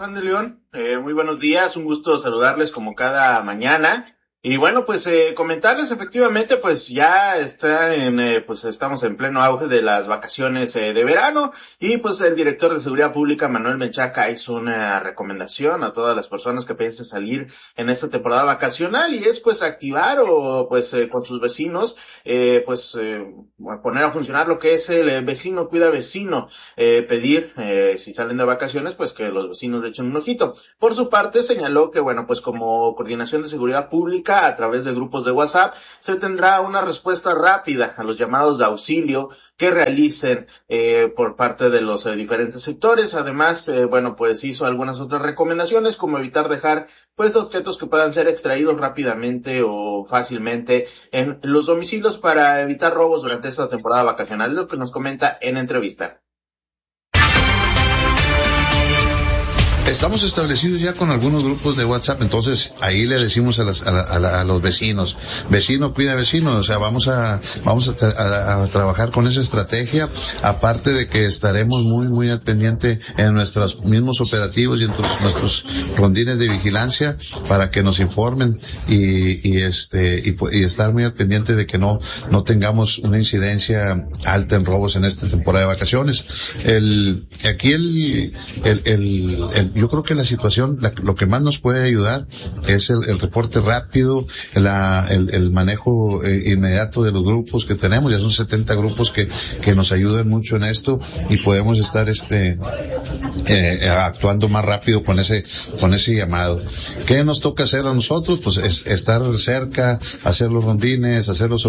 Juan de León. Muy buenos días, un gusto saludarles como cada mañana. Y bueno, pues comentarles efectivamente, pues ya pues estamos en pleno auge de las vacaciones de verano y pues el director de Seguridad Pública, Manuel Menchaca, hizo una recomendación a todas las personas que piensen salir en esta temporada vacacional y es pues activar o pues con sus vecinos, poner a funcionar lo que es el vecino cuida vecino, pedir si salen de vacaciones pues que los vecinos le echen un ojito. Por su parte señaló que bueno, pues como coordinación de seguridad pública a través de grupos de WhatsApp se tendrá una respuesta rápida a los llamados de auxilio que realicen por parte de los diferentes sectores. Además, pues hizo algunas otras recomendaciones como evitar dejar pues objetos que puedan ser extraídos rápidamente o fácilmente en los domicilios para evitar robos durante esta temporada vacacional, lo que nos comenta en entrevista. Estamos establecidos ya con algunos grupos de WhatsApp, entonces ahí le decimos a los vecinos, vecino cuida vecino, o sea, vamos a trabajar con esa estrategia, aparte de que estaremos muy al pendiente en nuestros mismos operativos y en nuestros rondines de vigilancia para que nos informen y estar muy al pendiente de que no tengamos una incidencia alta en robos en esta temporada de vacaciones. Yo creo que la situación, lo que más nos puede ayudar es el reporte rápido, el manejo inmediato de los grupos que tenemos. Ya son 70 grupos que nos ayudan mucho en esto y podemos estar actuando más rápido con ese llamado. ¿Qué nos toca hacer a nosotros? Pues estar cerca, hacer los rondines, hacer los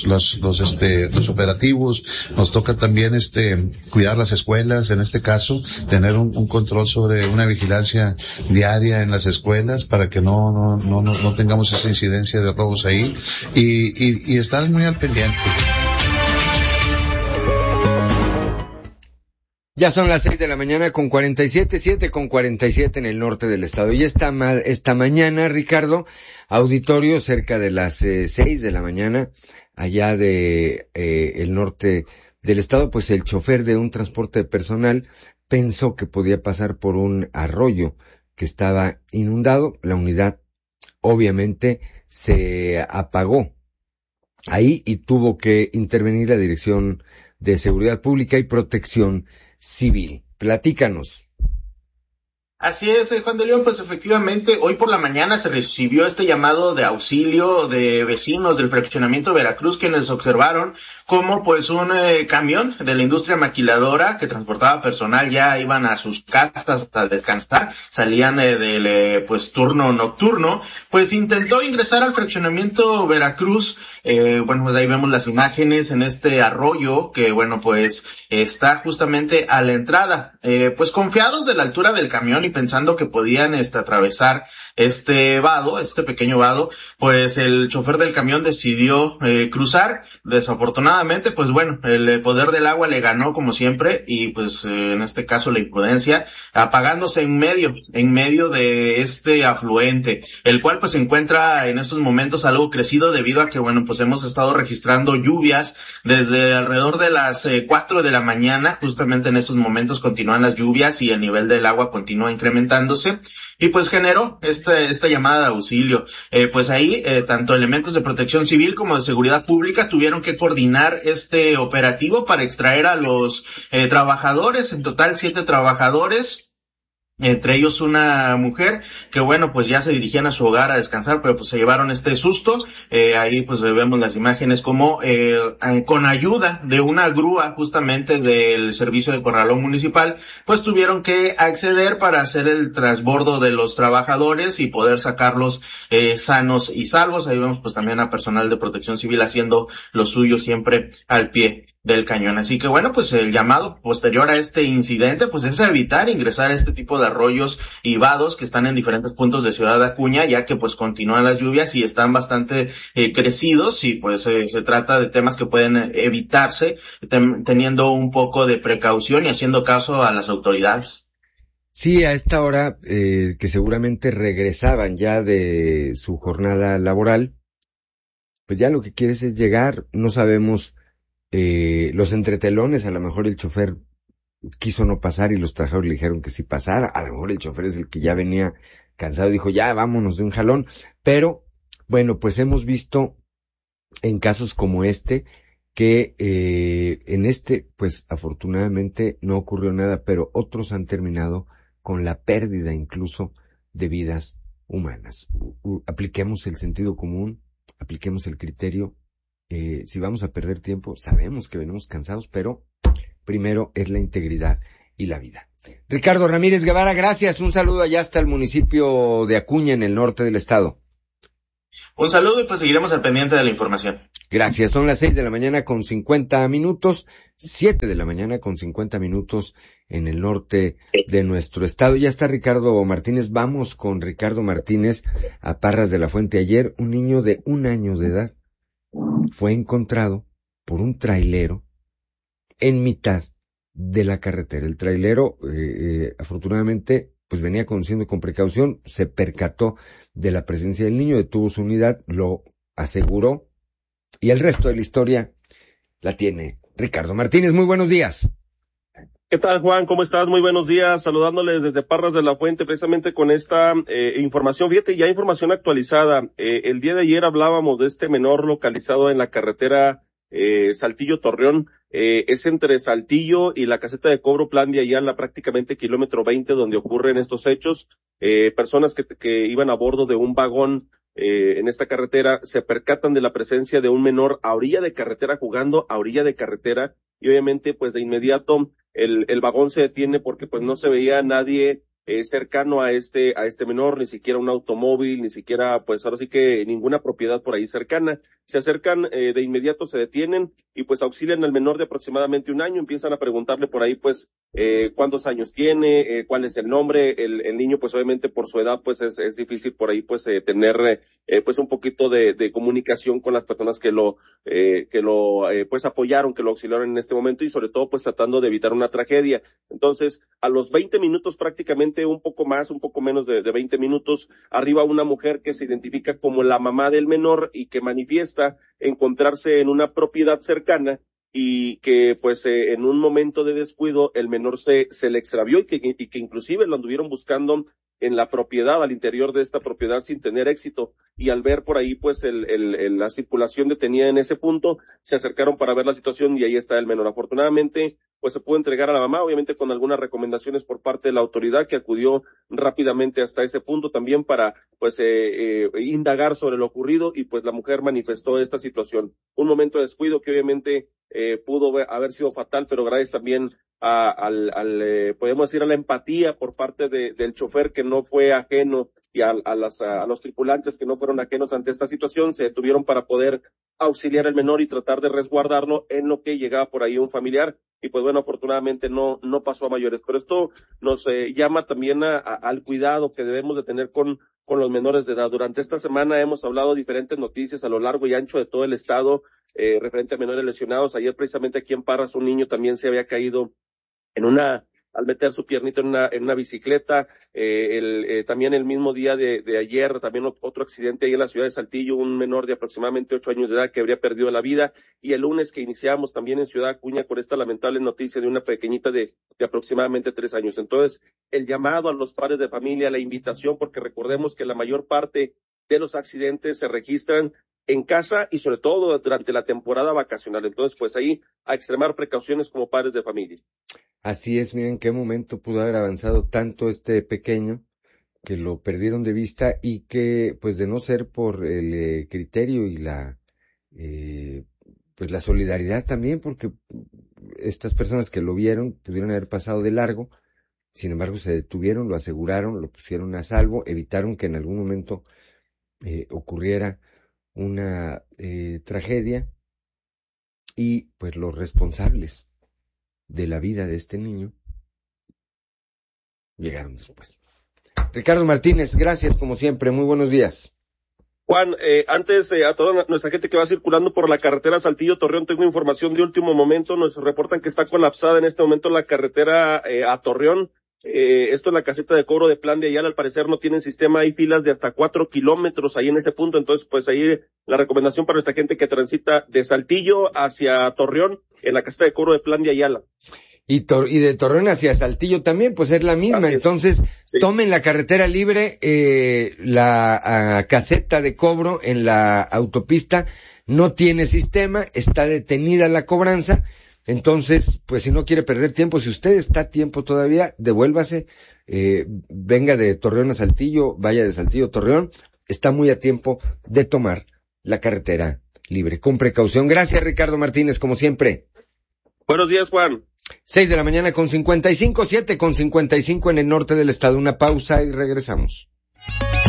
operativos. Nos toca también cuidar las escuelas, en este caso, tener un control sobre una vigilancia diaria en las escuelas para que no tengamos esa incidencia de robos ahí y estar muy al pendiente. Ya son las 6 de la mañana con 47, 7:47 en el norte del estado. Y esta mañana, Ricardo, auditorio cerca de las 6 de la mañana, allá de el norte del estado, pues el chofer de un transporte personal pensó que podía pasar por un arroyo que estaba inundado. La unidad obviamente se apagó ahí y tuvo que intervenir la Dirección de Seguridad Pública y Protección Civil. Platícanos. Así es, Juan de León, pues efectivamente, hoy por la mañana se recibió este llamado de auxilio de vecinos del fraccionamiento Veracruz, quienes observaron cómo pues un camión de la industria maquiladora que transportaba personal ya iban a sus casas a descansar, salían del turno nocturno, pues intentó ingresar al fraccionamiento Veracruz. Pues ahí vemos las imágenes en este arroyo que pues está justamente a la entrada, pues confiados de la altura del camión y pensando que podían atravesar este pequeño vado, pues el chofer del camión decidió cruzar. Desafortunadamente, pues el poder del agua le ganó como siempre y pues en este caso la imprudencia, apagándose en medio de este afluente, el cual pues se encuentra en estos momentos algo crecido debido a que pues hemos estado registrando lluvias desde alrededor de las 4 de la mañana. Justamente en estos momentos continúan las lluvias y el nivel del agua continúa incrementándose y pues generó esta llamada de auxilio. Pues ahí tanto elementos de protección civil como de seguridad pública tuvieron que coordinar este operativo para extraer a los trabajadores, en total 7 trabajadores. Entre ellos una mujer que pues ya se dirigían a su hogar a descansar, pero pues se llevaron este susto. Ahí pues vemos las imágenes como con ayuda de una grúa justamente del servicio de corralón municipal, pues tuvieron que acceder para hacer el transbordo de los trabajadores y poder sacarlos sanos y salvos. Ahí vemos pues también a personal de protección civil haciendo lo suyo siempre al pie del cañón. Así que pues el llamado posterior a este incidente pues es evitar ingresar a este tipo de arroyos y vados que están en diferentes puntos de Ciudad Acuña, ya que pues continúan las lluvias y están bastante crecidos y pues se trata de temas que pueden evitarse teniendo un poco de precaución y haciendo caso a las autoridades. Sí, a esta hora que seguramente regresaban ya de su jornada laboral, pues ya lo que quieres es llegar. No sabemos los entretelones, a lo mejor el chofer quiso no pasar y los trabajadores le dijeron que sí pasara. A lo mejor el chofer es el que ya venía cansado y dijo, ya vámonos de un jalón. Pero, bueno, pues hemos visto en casos como este que en este, pues afortunadamente no ocurrió nada, pero otros han terminado con la pérdida incluso de vidas humanas. Apliquemos el sentido común, apliquemos el criterio. Si vamos a perder tiempo, sabemos que venimos cansados, pero primero es la integridad y la vida. Ricardo Ramírez Guevara, gracias. Un saludo allá hasta el municipio de Acuña, en el norte del estado. Un saludo y pues seguiremos al pendiente de la información. Gracias. Son las 6 de la mañana con 50 minutos, 7 de la mañana con 50 minutos en el norte de nuestro estado. Ya está Ricardo Martínez. Vamos con Ricardo Martínez a Parras de la Fuente. Ayer un niño de 1 año de edad fue encontrado por un trailero en mitad de la carretera. El trailero, afortunadamente, pues venía conduciendo con precaución, se percató de la presencia del niño, detuvo su unidad, lo aseguró, y el resto de la historia la tiene Ricardo Martínez. Muy buenos días. ¿Qué tal, Juan? ¿Cómo estás? Muy buenos días. Saludándoles desde Parras de la Fuente, precisamente con esta información. Fíjate, ya información actualizada. El día de ayer hablábamos de este menor localizado en la carretera Saltillo-Torreón. Es entre Saltillo y la caseta de cobro Plan de Ayala, prácticamente kilómetro 20, donde ocurren estos hechos. Personas que iban a bordo de un vagón en esta carretera se percatan de la presencia de un menor a orilla de carretera, jugando a orilla de carretera, y obviamente pues de inmediato el vagón se detiene porque pues no se veía nadie cercano a este menor, ni siquiera un automóvil, ni siquiera pues ahora sí que ninguna propiedad por ahí cercana. Se acercan de inmediato, se detienen y pues auxilian al menor de aproximadamente 1 año, empiezan a preguntarle por ahí pues cuántos años tiene, cuál es el nombre. El niño pues obviamente por su edad pues es difícil por ahí pues tener pues un poquito de comunicación con las personas que lo pues apoyaron, que lo auxiliaron en este momento, y sobre todo pues tratando de evitar una tragedia. Entonces, a los 20 minutos prácticamente, un poco menos de 20 minutos, arriba una mujer que se identifica como la mamá del menor y que manifiesta encontrarse en una propiedad cercana y que pues en un momento de descuido el menor se le extravió y que inclusive lo anduvieron buscando en la propiedad, al interior de esta propiedad, sin tener éxito, y al ver por ahí pues la circulación detenida en ese punto, se acercaron para ver la situación y ahí está el menor. Afortunadamente pues se pudo entregar a la mamá, obviamente con algunas recomendaciones por parte de la autoridad, que acudió rápidamente hasta ese punto también para pues indagar sobre lo ocurrido, y pues la mujer manifestó esta situación. Un momento de descuido que obviamente pudo haber sido fatal, pero gracias también podemos decir a la empatía por parte del chofer, que no fue ajeno, y a los tripulantes que no fueron ajenos ante esta situación, se detuvieron para poder auxiliar al menor y tratar de resguardarlo en lo que llegaba por ahí un familiar. Y pues bueno, afortunadamente no pasó a mayores, pero esto nos llama también al cuidado que debemos de tener con los menores de edad. Durante esta semana hemos hablado de diferentes noticias a lo largo y ancho de todo el estado referente a menores lesionados. Ayer precisamente aquí en Parras un niño también se había caído al meter su piernita en una bicicleta. También el mismo día de ayer, también otro accidente ahí en la ciudad de Saltillo, un menor de aproximadamente 8 años de edad que habría perdido la vida. Y el lunes que iniciamos también en Ciudad Acuña con esta lamentable noticia de una pequeñita de aproximadamente 3 años. Entonces, el llamado a los padres de familia, la invitación, porque recordemos que la mayor parte de los accidentes se registran en casa y sobre todo durante la temporada vacacional. Entonces, pues ahí a extremar precauciones como padres de familia. Así es, miren qué momento pudo haber avanzado tanto este pequeño, que lo perdieron de vista, y que pues de no ser por el criterio y pues la solidaridad también, porque estas personas que lo vieron pudieron haber pasado de largo. Sin embargo se detuvieron, lo aseguraron, lo pusieron a salvo, evitaron que en algún momento ocurriera una tragedia, y pues los responsables de la vida de este niño llegaron después. Ricardo Martínez, gracias como siempre, muy buenos días. Juan, antes a toda nuestra gente que va circulando por la carretera Saltillo-Torreón, tengo información de último momento. Nos reportan que está colapsada en este momento la carretera a Torreón. Esto es la caseta de cobro de Plan de Ayala. Al parecer no tienen sistema, hay filas de hasta 4 kilómetros ahí en ese punto. Entonces, pues ahí la recomendación para nuestra gente que transita de Saltillo hacia Torreón en la caseta de cobro de Plan de Ayala. Y de Torreón hacia Saltillo también, pues es la misma. Entonces, sí, tomen la carretera libre, la caseta de cobro en la autopista no tiene sistema, está detenida la cobranza. Entonces, pues si no quiere perder tiempo, si usted está a tiempo todavía, devuélvase, venga de Torreón a Saltillo, vaya de Saltillo a Torreón, está muy a tiempo de tomar la carretera libre. Con precaución. Gracias, Ricardo Martínez, como siempre. Buenos días, Juan. 6 de la mañana con 55, 7 con 55 en el norte del estado. Una pausa y regresamos.